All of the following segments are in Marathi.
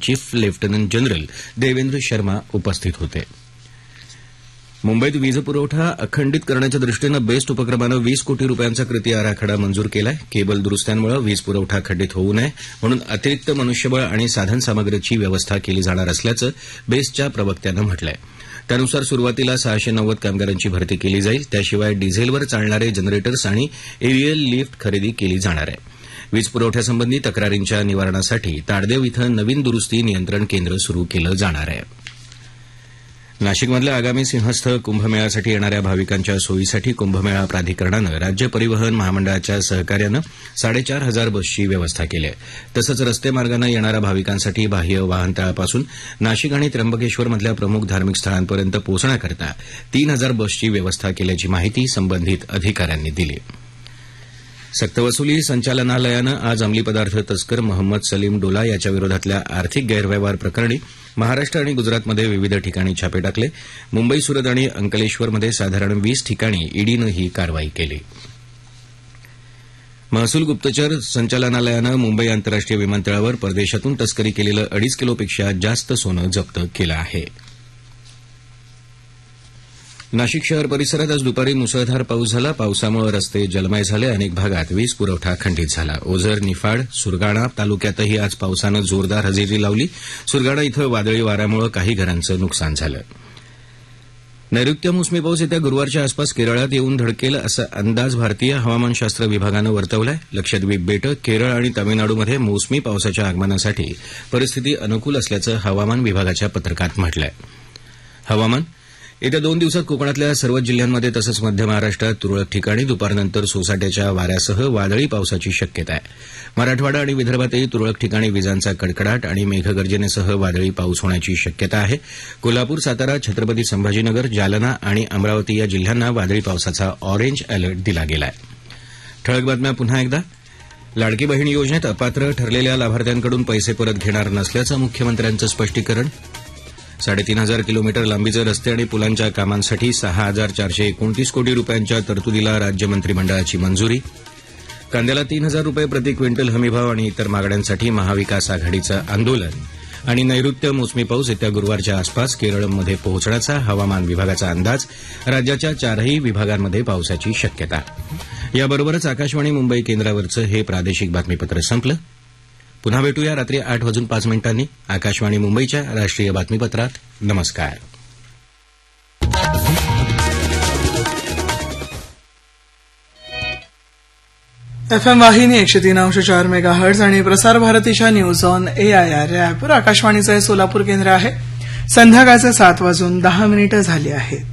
Chief lieutenant general Devendra Sharma उपस्थित होते. मुंबईत वीज पुरवठा अखंडित करण्याच्या दृष्टीनं बेस्ट उपक्रमानं 20 कोटी रुपयांचा कृती आराखडा मंजूर केलाय. केबल दुरुस्त्यांमुळे वीज पुरवठा खंडित होऊ नये म्हणून अतिरिक्त मनुष्यबळ आणि साधनसामग्रीची व्यवस्था केली जाणार असल्याचं बेस्टच्या प्रवक्त्यानं म्हटलंय. त्यानुसार सुरुवातीला 690 कामगारांची भरती केली जाईल. त्याशिवाय डिझेलवर चालणारे जनरेटर्स आणि एरियल लिफ्ट खरेदी केली जाणार आहे. वीज पुरवठ्यासंबंधी तक्रारींच्या निवारणासाठी ताडदेव इथं नवीन दुरुस्ती नियंत्रण केंद्र सुरू केलं जाणार आहे. नाशिकमधल्या आगामी सिंहस्थ कुंभमेळ्यासाठी येणाऱ्या भाविकांच्या सोयीसाठी कुंभमेळा प्राधिकरणानं राज्य परिवहन महामंडळाच्या सहकार्यानं 4,500 बसची व्यवस्था केली आहे. तसंच रस्ते मार्गानं येणाऱ्या भाविकांसाठी बाह्य वाहनतळापासून नाशिक आणि त्र्यंबकेश्वरमधल्या प्रमुख धार्मिक स्थळांपर्यंत पोहोचण्याकरता 3,000 बसची व्यवस्था केल्याची माहिती संबंधित अधिकाऱ्यांनी दिली. सक्तवसुली संचालनालयानं आज अंमली पदार्थ तस्कर मोहम्मद सलीम डोला याच्या विरोधातल्या आर्थिक गैरव्यवहार प्रकरणी महाराष्ट्र आणि गुजरातमध्ये विविध ठिकाणी छापे टाकले. मुंबई, सुरत आणि अंकलेश्वरमध्ये साधारण 20 ठिकाणी ईडीनं ही कारवाई केली. महसूल गुप्तचर संचालनालयानं मुंबई आंतरराष्ट्रीय विमानतळावर परदेशातून तस्करी केलेलं 2.5 किलोपेक्षा जास्त सोनं जप्त केलं आहे. नाशिक शहर परिसरात आज दुपारी मुसळधार पाऊस झाला. पावसामुळे रस्ते जलमय झाले. अनेक भागात वीज पुरवठा खंडित झाला. ओझर, निफाड, सुरगाणा तालुक्यातही आज पावसानं जोरदार हजेरी लावली. सुरगाणा इथं वादळी वाऱ्यामुळे काही घरांचं नुकसान झालं. नैऋत्य मोसमी पाऊस येत्या गुरुवारच्या आसपास केरळात येऊन धडकेल असा अंदाज भारतीय हवामानशास्त्र विभागानं वर्तवलाय. लक्षद्वीप बेटं, केरळ आणि तामिळनाडूमध्ये मोसमी पावसाच्या आगमनासाठी परिस्थिती अनुकूल असल्याचं हवामान विभागाच्या पत्रकात म्हटलंय. हवामान येत्या 2 दिवसात कोकणातल्या सर्वच जिल्ह्यांमध्ये तसंच मध्य महाराष्ट्रात तुरळक ठिकाणी दुपारनंतर सोसाट्याच्या वाऱ्यासह वादळी पावसाची शक्यता आहे. मराठवाडा आणि विदर्भातही तुरळक ठिकाणी विजांचा कडकडाट आणि मेघगर्जनेसह वादळी पाऊस होण्याची शक्यता आहे. कोल्हापूर, सातारा, छत्रपती संभाजीनगर, जालना आणि अमरावती या जिल्ह्यांना वादळी पावसाचा ऑरेंज अलर्ट दिला गेला आहे. ठळक बातम्या पुन्हा एकदा. लाडकी बहीण योजनेत अपात्र ठरलेल्या लाभार्थ्यांकडून पैसे परत घेणार नसल्याचं मुख्यमंत्र्यांचं स्पष्टीकरण. 3,500 किलोमीटर लांबीचे रस्ते आणि पुलांच्या कामांसाठी 6,429 कोटी रुपयांच्या तरतुदीला राज्य मंत्रिमंडळाची मंजुरी. कांद्याला 3,000 रुपये प्रति क्विंटल हमीभाव आणि इतर मागण्यांसाठी महाविकास आघाडीचं आंदोलन. आणि नैऋत्य मोसमी पाऊस येत्या गुरुवारच्या आसपास केरळमध्ये पोहोचण्याचा हवामान विभागाचा अंदाज. राज्याच्या 4ही विभागांमध्ये पावसाची शक्यता. याबरोबरच आकाशवाणी मुंबई केंद्रावरचं हे प्रादेशिक बातमीपत्र संपलं. पुन्हा भेटूया रात्री 8:05 आकाशवाणी मुंबईच्या राष्ट्रीय बातमीपत्रात. नमस्कार. FM वाहिनी 103.4 मेगाहर्ट्झ आणि प्रसार भारतीच्या न्यूज ऑन AIR या ॲपवर आकाशवाणीचं हे सोलापूर केंद्र आहे. संध्याकाळचे 7:10 झाली आहेत.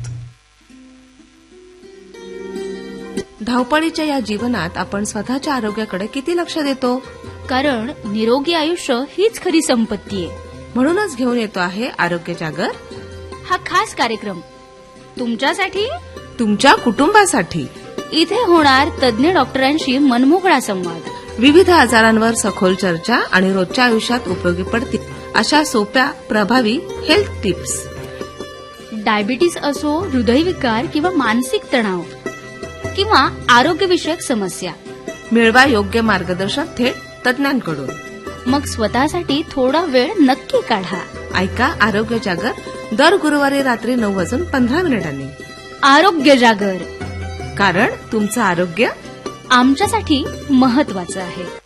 धावपळीच्या या जीवनात आपण स्वतःच्या आरोग्याकडे किती लक्ष देतो? कारण निरोगी आयुष्य हीच खरी संपत्ती आहे. म्हणूनच घेऊन येतो आहे आरोग्य जागर हा खास कार्यक्रम तुमच्यासाठी, तुमच्या कुटुंबासाठी. इथे होणार तज्ञ डॉक्टरांशी मनमोकळा संवाद, विविध आजारांवर सखोल चर्चा आणि रोजच्या आयुष्यात उपयोगी पडतील अशा सोप्या प्रभावी हेल्थ टिप्स. डायबिटीस असो, हृदयविकार किंवा मानसिक तणाव किंवा आरोग्यविषयक समस्या, मिळवा योग्य मार्गदर्शन थेट तज्ञांकडून. मग स्वतःसाठी थोडा वेळ नक्की काढा. ऐका आरोग्य जागर दर गुरुवारी रात्री 9:15 आरोग्य जागर, कारण तुमचं आरोग्य आमच्यासाठी महत्वाचं आहे.